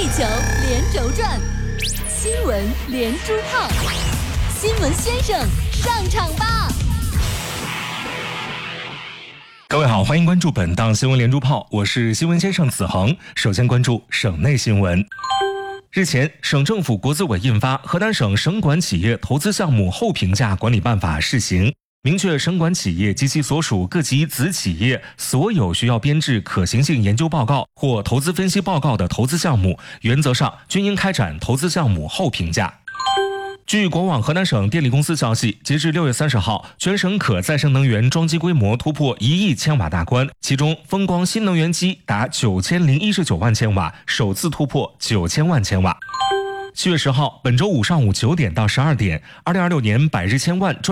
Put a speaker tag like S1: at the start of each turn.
S1: 地球连轴转，新闻连珠炮，新闻先生上场吧！
S2: 各位好，欢迎关注本档新闻连珠炮，我是新闻先生子恒。首先关注省内新闻。日前，省政府国资委印发《河南省省管企业投资项目后评价管理办法》试行，明确省管企业及其所属各级子企业所有需要编制可行性研究报告或投资分析报告的投资项目，原则上均应开展投资项目后评价。据国网河南省电力公司消息，截至6月30号，全省可再生能源装机规模突破1亿千瓦大关，其中风光新能源机达9019万千瓦，首次突破9000万千瓦。7月10号，本周五上午9点到12点，2026年百日千万